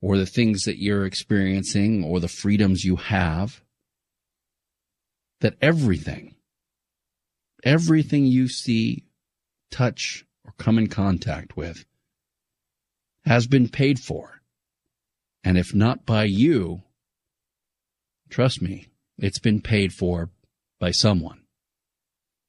or the things that you're experiencing or the freedoms you have, that everything you see, touch, or come in contact with has been paid for. And if not by you, trust me, it's been paid for by someone.